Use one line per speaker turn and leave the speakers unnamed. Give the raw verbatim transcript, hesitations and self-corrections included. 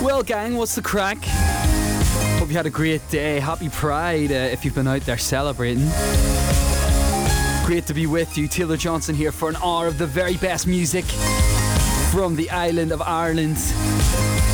Well, gang, what's the crack? Hope you had a great day. Happy Pride uh, if you've been out there celebrating. Great to be with you. Taylor Johnson here for an hour of the very best music from the island of Ireland.